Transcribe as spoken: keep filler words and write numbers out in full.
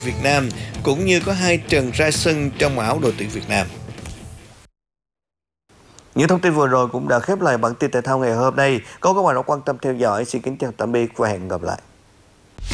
Việt Nam cũng như có hai Trần ra sân trong áo đội tuyển Việt Nam. Những thông tin vừa rồi cũng đã khép lại bản tin thể thao ngày hôm nay. Có các bạn đã quan tâm theo dõi. Xin kính chào tạm biệt và hẹn gặp lại.